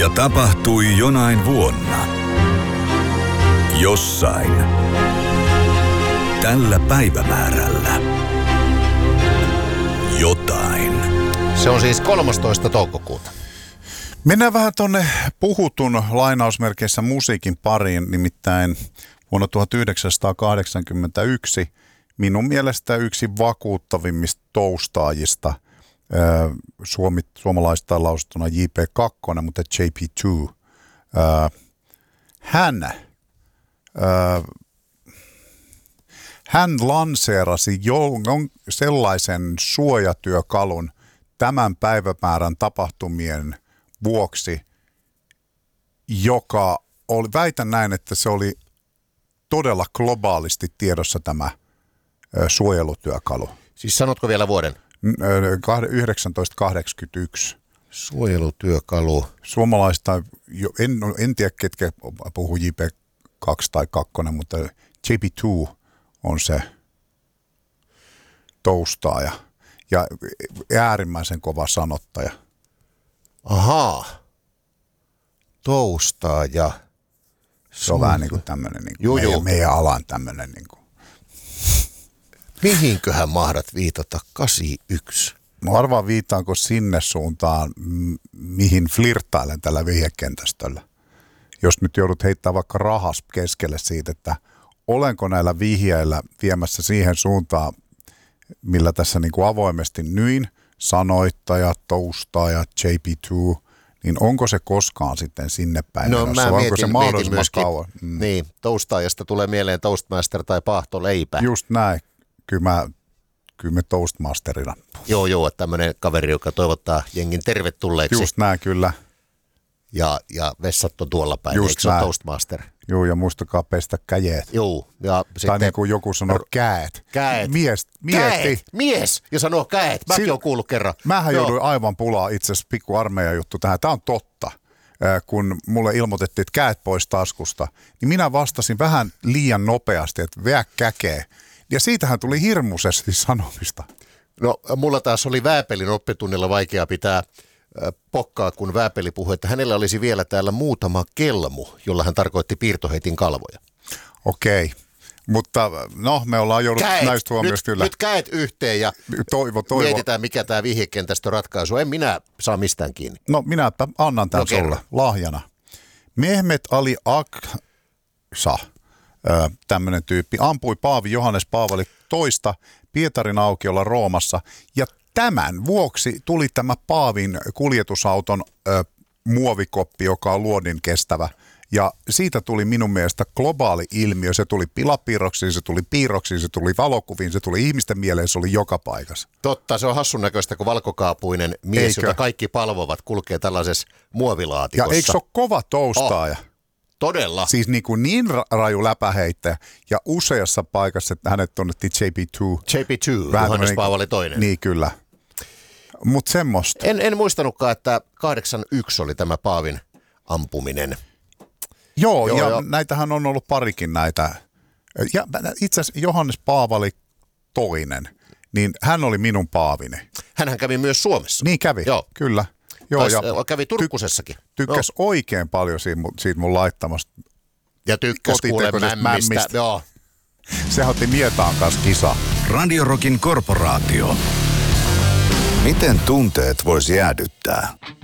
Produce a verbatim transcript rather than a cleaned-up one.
Ja tapahtui jonain vuonna. Jossain. Tällä päivämäärällä. Jotain. Se on siis kolmastoista toukokuuta. Mennään vähän tuonne puhutun lainausmerkeissä musiikin pariin, nimittäin vuonna tuhatyhdeksänsataakahdeksankymmentäyksi minun mielestä yksi vakuuttavimmista toustaajista, Suomi, suomalaista lausuttuna J P kaksi, mutta J P kaksi. Hän, hän lanseerasi sellaisen suojatyökalun tämän päivämäärän tapahtumien vuoksi, joka oli, väitän näin, että se oli todella globaalisti tiedossa tämä suojelutyökalu. Siis sanotko vielä vuoden? tuhatyhdeksänsataakahdeksankymmentäyksi. Suojelutyökalu. Suomalaista, en, en tiedä ketkä puhuu J P kaksi tai kaksi, mutta J P kaksi on se toustaaja ja äärimmäisen kova sanottaja. Ahaa. Toustaaja. Se on vähän niin kuin tämmöinen niin kuin meidän, meidän alan tämmöinen niin kuin. Mihinköhän mahdat viitata kahdeksankymmentäyksi? Mä arvaan viittaanko sinne suuntaan, m- mihin flirttailen tällä vihjekentästöllä. Jos nyt joudut heittämään vaikka rahas keskelle siitä, että olenko näillä vihjeillä viemässä siihen suuntaan, millä tässä niin kuin avoimesti nyin, sanoittaja, toustaaja, J P kaksi, niin onko se koskaan sitten sinne päin no, menossa? Mä Onko mietin, se mahdollisimman myöskin, kauan? Mm. Niin, toustaajasta tulee mieleen Toastmaster tai paahtoleipä. Just näin. Kyllä mä, kyllä me Toastmasterina. Joo, joo, tämmöinen kaveri, joka toivottaa jengin tervetulleeksi. Just näin, kyllä. Ja, ja vessat on tuolla päin, just eikö se ole Toastmaster? Joo, ja muistakaa pestä käjeet. Joo. Ja tai niin kuin joku sanoo r- käet. Käet. Mies, mieti. Mies, ja sanoo käet. Mäkin olen kuullut kerran. Mähän joo. jouduin aivan pulaa itse asiassa pikku armeijan juttu tähän. Tämä on totta. Kun mulle ilmoitettiin, että käet pois taskusta, niin minä vastasin vähän liian nopeasti, että vää käkeä. Ja siitähän tuli hirmuisesti sanomista. No, mulla taas oli Vääpelin oppitunnilla vaikea pitää pokkaa, kun Vääpeli puhui, että hänellä olisi vielä täällä muutama kelmu, jolla hän tarkoitti piirtoheitin kalvoja. Okei, mutta no me ollaan jouduttu näistä huomioista kyllä. Nyt käet yhteen ja toivo, toivo. mietitään, mikä tämä vihjekentästö ratkaisu. En minä saa mistään kiinni. No minäpä annan tämän no, sulle lahjana. Mehmet Ali Aksa, tämmöinen tyyppi, ampui Paavi Johannes Paavali toista Pietarin aukiolla Roomassa ja tämän vuoksi tuli tämä Paavin kuljetusauton ö, muovikoppi, joka on luodin kestävä. Ja siitä tuli minun mielestä globaali ilmiö. Se tuli pilapiirroksiin, se tuli piirroksiin, se tuli valokuviin, se tuli ihmisten mieleen, se oli joka paikassa. Totta, se on hassun näköistä, kun valkokaapuinen mies, eikö? Jota kaikki palvovat, kulkee tällaisessa muovilaatikossa. Ja eikö se ole kova toustaaja? Oh, todella. Siis niin, kuin niin raju läpäheittäjä ja useassa paikassa, että hänet tunnettiin J P kaksi. J P kaksi, Johannes Paavali toinen. Niin kyllä. Mutta semmoista. En, en muistanutkaan, että kahdeksankymmentäyksi oli tämä Paavin ampuminen. Joo, joo ja jo. Näitähän on ollut parikin näitä. Ja itse asiassa Johannes Paavali toinen, niin hän oli minun paavini. Hänhän kävi myös Suomessa. Niin kävi, joo. Kyllä. Joo, ja kävi Turkusessakin. Ty- tykkäs joo. oikein paljon siitä mun, siitä mun laittamasta. Ja tykkäs kuule mämmistä. mämmistä. Joo. Se otti Mietaan kanssa kisa. Radio Rockin korporaatio. Miten tunteet voisi jäädyttää?